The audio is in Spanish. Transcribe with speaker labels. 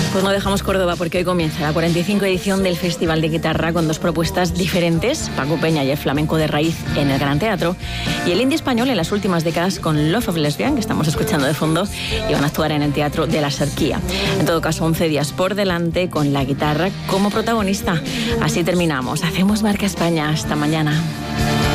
Speaker 1: Pues no dejamos Córdoba porque hoy comienza la 45 edición del Festival de Guitarra con dos propuestas diferentes, Paco Peña y el flamenco de raíz en el Gran Teatro y el indie español en las últimas décadas con Love of Lesbian, que estamos escuchando de fondo, y van a actuar en el Teatro de la Serquía. En todo caso, 11 días por delante con la guitarra como protagonista. Así terminamos. Hacemos Marca España. Hasta mañana.